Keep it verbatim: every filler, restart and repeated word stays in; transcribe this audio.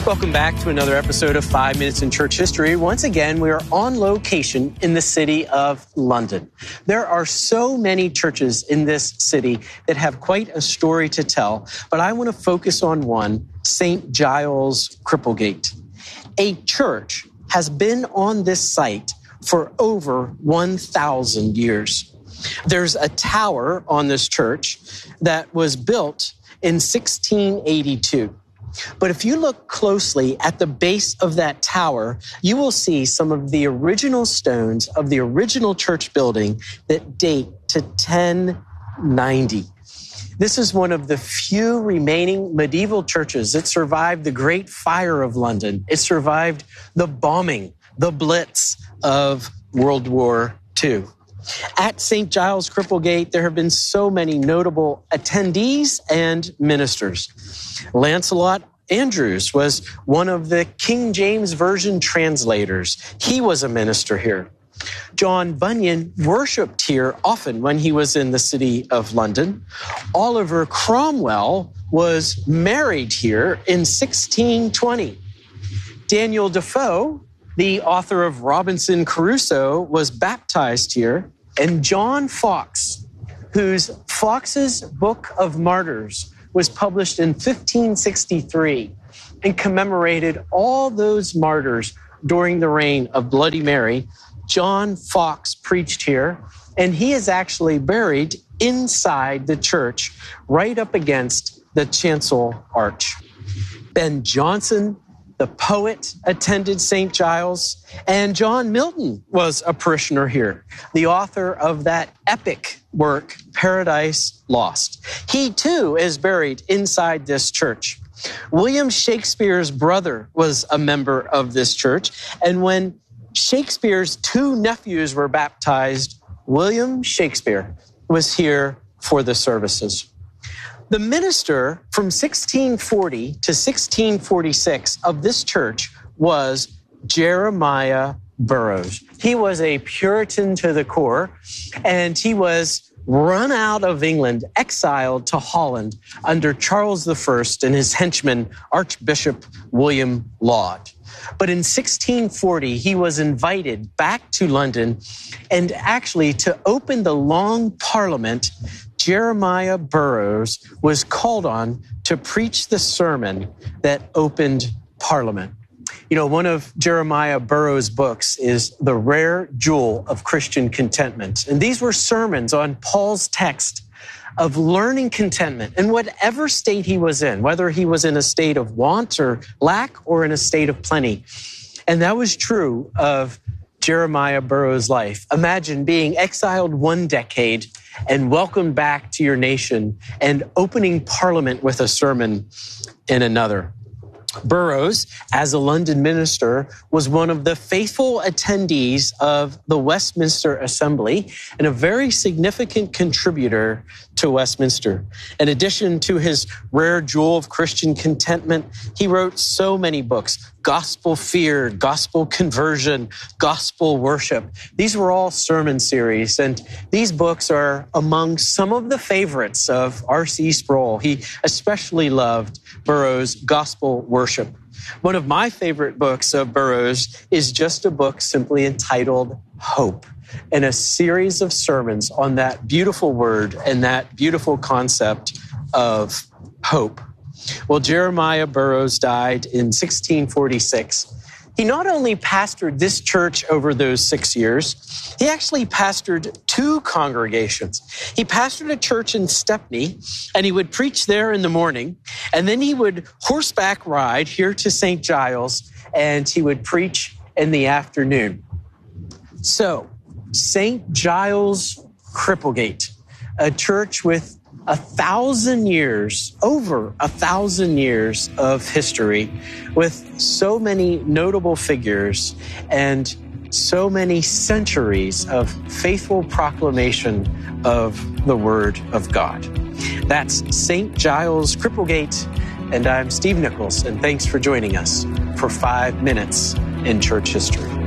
Welcome back to another episode of Five Minutes in Church History. Once again, we are on location in the city of London. There are so many churches in this city that have quite a story to tell, but I want to focus on one, Saint Giles Cripplegate. A church has been on this site for over one thousand years. There's a tower on this church that was built in sixteen eighty-two. But if you look closely at the base of that tower, you will see some of the original stones of the original church building that date to ten ninety. This is one of the few remaining medieval churches that survived the Great Fire of London. It survived the bombing, the Blitz of World War Two. At Saint Giles Cripplegate, there have been so many notable attendees and ministers. Lancelot Andrewes was one of the King James Version translators. He was a minister here. John Bunyan worshipped here often when he was in the city of London. Oliver Cromwell was married here in sixteen twenty. Daniel Defoe, the author of Robinson Crusoe, was baptized here. And John Foxe, whose Foxe's Book of Martyrs was published in fifteen sixty-three and commemorated all those martyrs during the reign of Bloody Mary, John Foxe preached here, and he is actually buried inside the church, right up against the chancel arch. Ben Jonson, the poet, attended Saint Giles, and John Milton was a parishioner here, the author of that epic work, Paradise Lost. He too is buried inside this church. William Shakespeare's brother was a member of this church, and when Shakespeare's two nephews were baptized, William Shakespeare was here for the services. The minister from sixteen forty to sixteen forty-six of this church was Jeremiah Burroughs. He was a Puritan to the core, and he was run out of England, exiled to Holland under Charles the First and his henchman, Archbishop William Laud. But in sixteen forty, he was invited back to London, and actually to open the Long Parliament, Jeremiah Burroughs was called on to preach the sermon that opened Parliament. You know, one of Jeremiah Burroughs' books is The Rare Jewel of Christian Contentment. And these were sermons on Paul's text of learning contentment in whatever state he was in, whether he was in a state of want or lack or in a state of plenty. And that was true of Jeremiah Burroughs' life. Imagine being exiled one decade and welcomed back to your nation and opening Parliament with a sermon in another. Burroughs, as a London minister, was one of the faithful attendees of the Westminster Assembly and a very significant contributor to Westminster. In addition to his Rare Jewel of Christian Contentment, he wrote so many books: Gospel Fear, Gospel Conversion, Gospel Worship. These were all sermon series, and these books are among some of the favorites of R C Sproul. He especially loved Burroughs' Gospel Worship. One of my favorite books of Burroughs is just a book simply entitled Hope, and a series of sermons on that beautiful word and that beautiful concept of hope. Well, Jeremiah Burroughs died in sixteen forty-six. He not only pastored this church over those six years, he actually pastored two congregations. He pastored a church in Stepney, and he would preach there in the morning, and then he would horseback ride here to Saint Giles, and he would preach in the afternoon. So, Saint Giles Cripplegate, a church with a thousand years, over a thousand years of history, with so many notable figures and so many centuries of faithful proclamation of the Word of God. That's Saint Giles Cripplegate, and I'm Steve Nichols, and thanks for joining us for Five Minutes in Church History.